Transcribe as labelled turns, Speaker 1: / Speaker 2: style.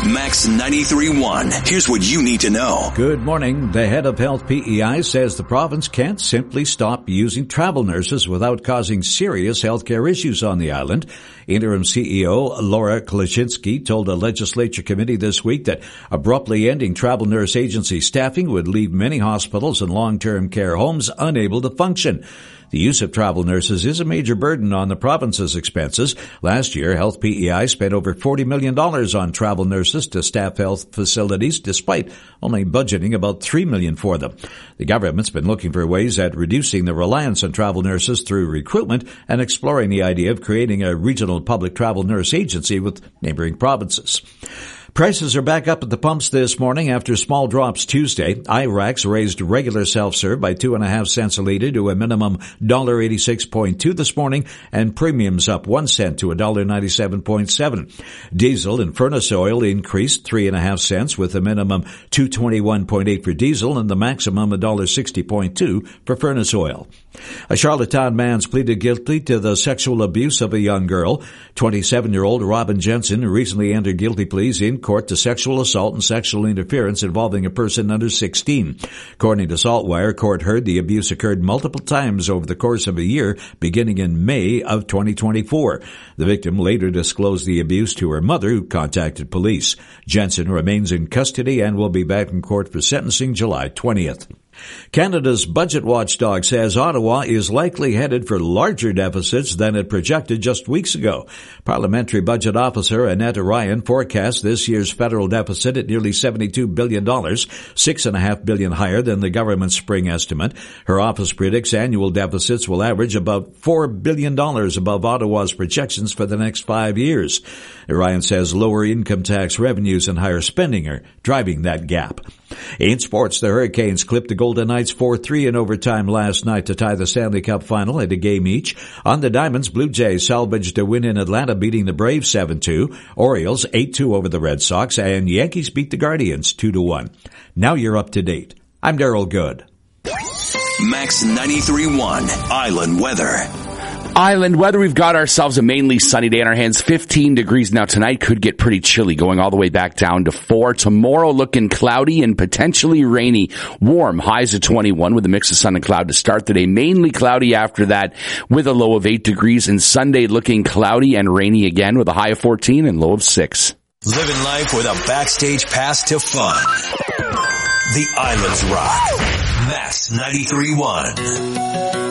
Speaker 1: Max 93.1. Here's what you need to know.
Speaker 2: Good morning. The head of Health PEI says the province can't simply stop using travel nurses without causing serious healthcare issues on the island. Interim CEO Laura Klaczynski told a legislature committee this week that abruptly ending travel nurse agency staffing would leave many hospitals and long-term care homes unable to function. The use of travel nurses is a major burden on the province's expenses. Last year, Health PEI spent over $40 million on travel nurses to staff health facilities, despite only budgeting about $3 million for them. The government's been looking for ways at reducing the reliance on travel nurses through recruitment and exploring the idea of creating a regional public travel nurse agency with neighboring provinces. Prices are back up at the pumps this morning after small drops Tuesday. IRAX raised regular self-serve by 2.5 cents a litre to a minimum $1.86.2 this morning, and premiums up 1 cent to $1.97.7. Diesel and furnace oil increased 3.5 cents with a minimum $2.21.8 for diesel and the maximum $1.60.2 for furnace oil. A Charlottetown man's pleaded guilty to the sexual abuse of a young girl. 27-year-old Robin Jensen recently entered guilty pleas in court to sexual assault and sexual interference involving a person under 16. According to Saltwire, court heard the abuse occurred multiple times over the course of a year, beginning in May of 2024. The victim later disclosed the abuse to her mother, who contacted police. Jensen remains in custody and will be back in court for sentencing July 20th. Canada's budget watchdog says Ottawa is likely headed for larger deficits than it projected just weeks ago. Parliamentary Budget Officer Annette Ryan forecasts this year's federal deficit at nearly $72 billion, $6.5 billion higher than the government's spring estimate. Her office predicts annual deficits will average about $4 billion above Ottawa's projections for the next 5 years. Ryan says lower income tax revenues and higher spending are driving that gap. In sports, the Hurricanes clipped the Golden Knights 4-3 in overtime last night to tie the Stanley Cup final at a game each. On the Diamonds, Blue Jays salvaged a win in Atlanta, beating the Braves 7-2, Orioles 8-2 over the Red Sox, and Yankees beat the Guardians 2-1. Now you're up to date. I'm Darryl Good.
Speaker 1: Max 93.1 Island Weather.
Speaker 3: Island weather, we've got ourselves a mainly sunny day on our hands. 15 degrees now tonight. Could get pretty chilly, going all the way back down to 4. Tomorrow looking cloudy and potentially rainy. Warm, highs of 21 with a mix of sun and cloud to start the day. Mainly cloudy after that with a low of 8 degrees. And Sunday looking cloudy and rainy again with a high of 14 and low of 6.
Speaker 1: Living life with a backstage pass to fun. The Islands rock. Max 93.1.